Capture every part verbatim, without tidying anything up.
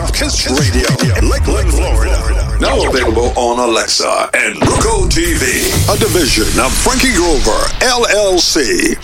Kiss Radio, Lakeland, Florida. Now available on Alexa and Roku T V, a division of Frankie Grover, L L C.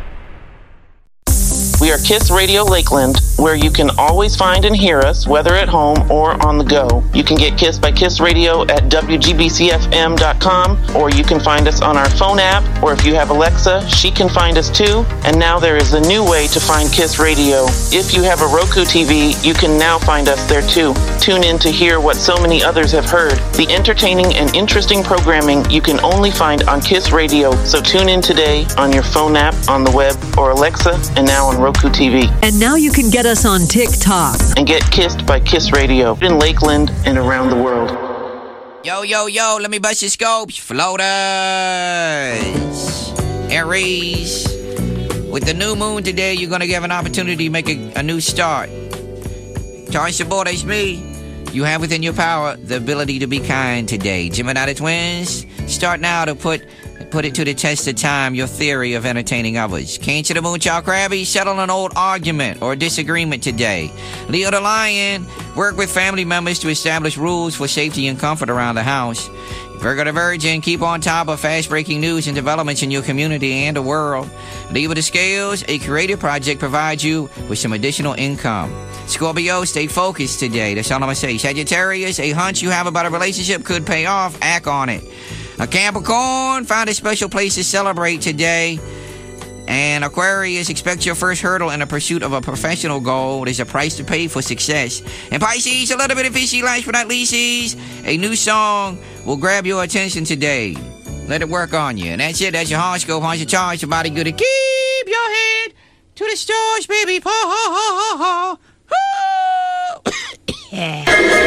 We are Kiss Radio Lakeland, where you can always find and hear us, whether at home or on the go. You can get Kiss by Kiss Radio at W G B C F M dot com, or you can find us on our phone app, or if you have Alexa, she can find us too. And now there is a new way to find Kiss Radio. If you have a Roku T V, you can now find us there too. Tune in to hear what so many others have heard. The entertaining and interesting programming you can only find on Kiss Radio. So tune in today on your phone app, on the web, or Alexa, and now on Roku T V. And now you can get us on TikTok. And get kissed by Kiss Radio in Lakeland and around the world. Yo, yo, yo, let me bust your scopes. Floaters. Aries. With the new moon today, you're going to have an opportunity to make a, a new start. Taurus, your boy, that's me. You have within your power the ability to be kind today. Gemini the Twins, start now to put put it to the test of time, your theory of entertaining others. Cancer the Moonchild Crabby, settle an old argument or disagreement today. Leo the Lion, work with family members to establish rules for safety and comfort around the house. Virgo the Virgin, keep on top of fast-breaking news and developments in your community and the world. Libra the Scales, a creative project provides you with some additional income. Scorpio, stay focused today. That's all I'm going to say. Sagittarius, a hunch you have about a relationship could pay off. Act on it. A Capricorn, find a special place to celebrate today. And Aquarius, expect your first hurdle in the pursuit of a professional goal. There's a price to pay for success. And Pisces, a little bit of fishy last but not leasties. A new song will grab your attention today. Let it work on you. And that's it. That's your horoscope. On your charge. Somebody good to keep your head to the stars, baby. Ha ha ha ha ha. Yeah.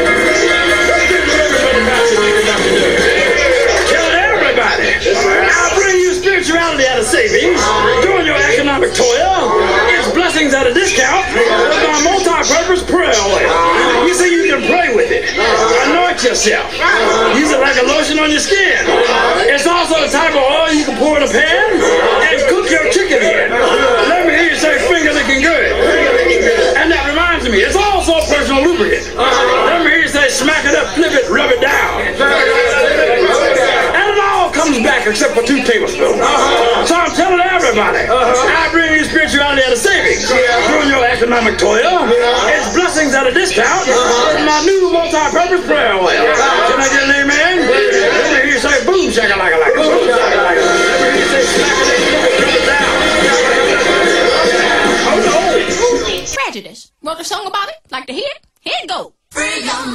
Tell everybody, I'll bring you spirituality out of savings during your economic toil. It's blessings at a discount with my multi-purpose prayer oil. You see, you can pray with it. Anoint yourself. Use it like a lotion on your skin. It's also the type of oil you can pour in a pan and cook your chicken in. Let me hear you say finger licking good. And that reminds me, it's also a personal lubricant. Let me hear you say smack it up, flip it, rub it down. And it all comes back except for two tablespoons. So I'm telling everybody, I bring you spirituality at a savings during your economic toil. It's blessings at a discount with my new multi-purpose prayer oil. Can I get an amen? Let me hear you say boom, shaka like a like. Boom, shaka like a. Let me hear you say smack it up, flip it, rub it down. Prejudice. Wrote a song about it. Like to hear it? Here it goes. Free your